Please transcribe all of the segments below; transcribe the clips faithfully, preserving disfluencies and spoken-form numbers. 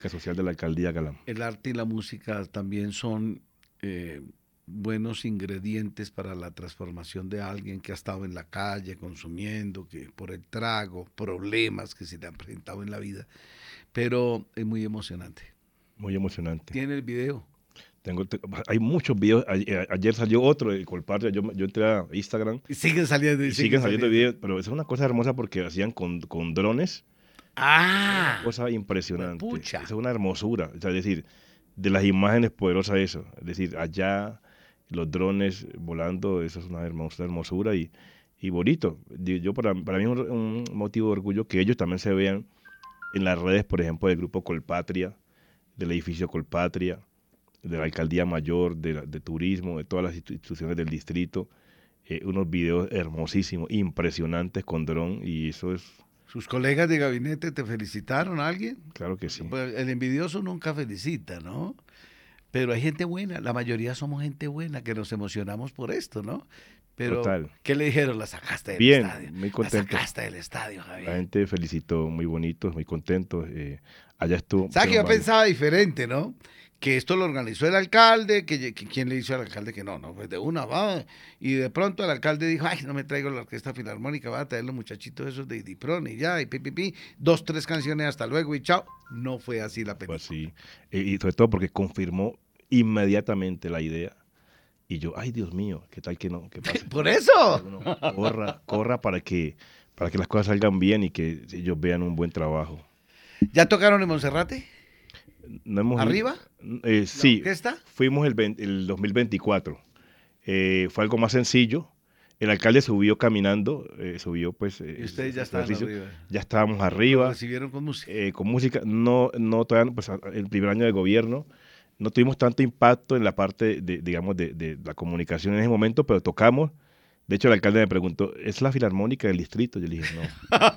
social de la alcaldía Galán. El arte y la música también son eh, buenos ingredientes para la transformación de alguien que ha estado en la calle consumiendo, que por el trago, problemas que se le han presentado en la vida, pero es muy emocionante. Muy emocionante. ¿Tiene el video? Tengo, te- hay muchos videos. Ayer, ayer salió otro de Colpatria. Yo, yo entré a Instagram Y siguen saliendo y, y siguen, siguen saliendo saliendo. videos, pero esa es una cosa hermosa porque hacían con, con drones. Ah, Una cosa impresionante. pucha. Esa es una hermosura. O sea, es decir, de las imágenes poderosas eso. Es decir, allá los drones volando, eso es una hermosa hermosura y, y bonito. Digo, Yo para, para mí es un, un motivo de orgullo que ellos también se vean en las redes, por ejemplo, del grupo Colpatria, del edificio Colpatria, de la alcaldía mayor, de, la- de turismo, de todas las instituciones del distrito, eh, unos videos hermosísimos, impresionantes con dron y eso es, ¿Sus colegas de gabinete te felicitaron a alguien? claro que sí. Pues el envidioso nunca felicita, ¿no? Pero hay gente buena, la mayoría somos gente buena que nos emocionamos por esto, ¿no? Pero, Total. ¿qué le dijeron? La sacaste del Bien, estadio. muy La contento. sacaste del estadio, La Javier. gente felicitó, muy bonitos, muy contentos. eh, allá estuvo. ¿Sabes que yo fueron varios. pensaba diferente, no? Que esto lo organizó el alcalde, que, que quién le hizo al alcalde que no, no, pues de una va. Y de pronto el alcalde dijo, ay, no me traigo la orquesta filarmónica, va a traer los muchachitos esos de Idipron y ya, y pi, pi, pi, dos, tres canciones, hasta luego y chao. No fue así la Fue película. así. Eh, y sobre todo porque confirmó inmediatamente la idea. Y yo, ay, Dios mío, ¿qué tal que no? ¿Qué pasa? Por eso. Uno corra, corra para que, para que las cosas salgan bien y que ellos vean un buen trabajo. ¿Ya tocaron en Monserrate? No hemos ¿Arriba? Eh, sí, orquesta? fuimos el, veinte el dos mil veinticuatro. Eh, fue algo más sencillo. El alcalde subió caminando, eh, subió pues... eh, Y ustedes ya ese estaban ejercicio. arriba. Ya estábamos Lo arriba, recibieron con música. eh, con música. No, no todavía, pues a- el primer año de gobierno, no tuvimos tanto impacto en la parte, de, digamos, de, de la comunicación en ese momento, pero tocamos. De hecho, el alcalde me preguntó, ¿es la filarmónica del distrito? Yo le dije, no.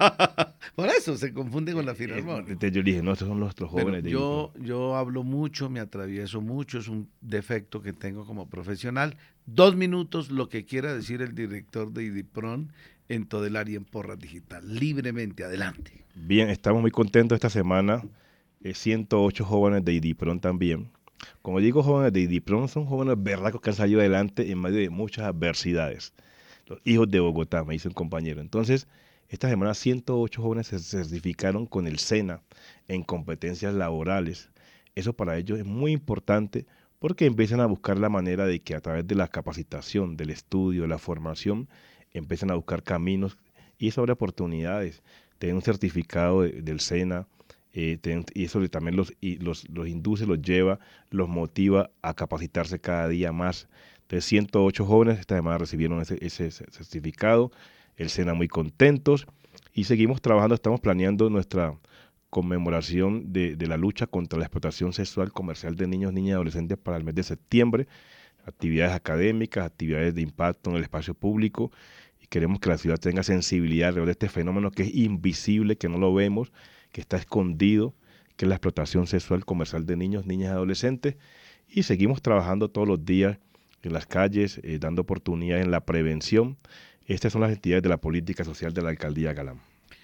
Por eso se confunde con la Eh, filarmónica. entonces yo le dije, no, estos son nuestros Bueno, jóvenes de yo, yo hablo mucho, me atravieso mucho, es un defecto que tengo como profesional. Dos minutos, lo que quiera decir el director de IDIPRON en todo el área en Porras Digital. Libremente, adelante. Bien, estamos muy contentos esta semana. Eh, ciento ocho jóvenes de IDIPRON también. Como digo jóvenes de IDIPRON, son jóvenes berracos que han salido adelante en medio de muchas adversidades. Los hijos de Bogotá, me dice un compañero. Entonces, esta semana ciento ocho jóvenes se certificaron con el SENA en competencias laborales. Eso para ellos es muy importante porque empiezan a buscar la manera de que a través de la capacitación, del estudio, de la formación, empiezan a buscar caminos y sobre oportunidades. Tener un certificado de- del SENA, eh, ten- y eso le- también los, y los, los induce, los lleva, los motiva a capacitarse cada día más. Entonces, ciento ocho jóvenes esta semana recibieron ese, ese certificado, el SENA muy contentos, y seguimos trabajando, estamos planeando nuestra conmemoración de, de la lucha contra la explotación sexual comercial de niños, niñas y adolescentes para el mes de septiembre, actividades académicas, actividades de impacto en el espacio público, y queremos que la ciudad tenga sensibilidad alrededor de este fenómeno que es invisible, que no lo vemos, que está escondido, que es la explotación sexual comercial de niños, niñas y adolescentes, y seguimos trabajando todos los días en las calles, eh, dando oportunidades en la prevención. Estas son las entidades de la política social de la alcaldía Galán.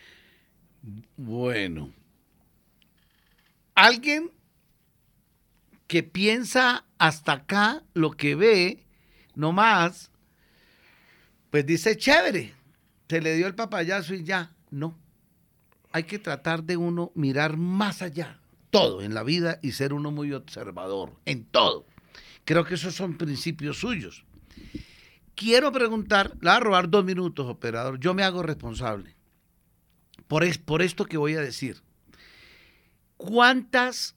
Bueno, alguien que piensa hasta acá lo que ve, no más, pues dice, chévere, se le dio el papayazo y ya. No, hay que tratar de uno mirar más allá, todo en la vida y ser uno muy observador, en todo. Creo que esos son principios suyos. Quiero preguntar, le voy a robar dos minutos, operador, yo me hago responsable por, es, por esto que voy a decir. ¿Cuántas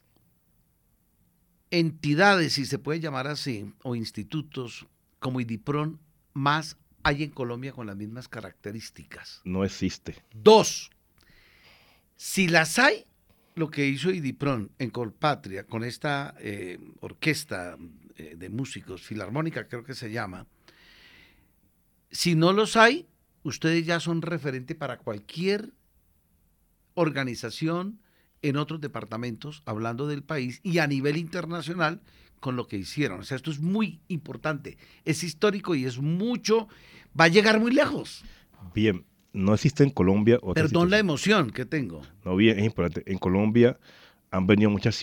entidades, si se puede llamar así, o institutos como IDIPRON más hay en Colombia con las mismas características? No existe. Dos, si las hay, lo que hizo IDIPRON en Colpatria con esta eh, orquesta eh, de músicos, filarmónica creo que se llama, si no los hay, ustedes ya son referente para cualquier organización en otros departamentos, hablando del país y a nivel internacional con lo que hicieron. O sea, esto es muy importante, es histórico y es mucho, va a llegar muy lejos. Bien, no existe en Colombia otra Perdón la situación. emoción que tengo. No, bien, es importante. En Colombia han venido muchas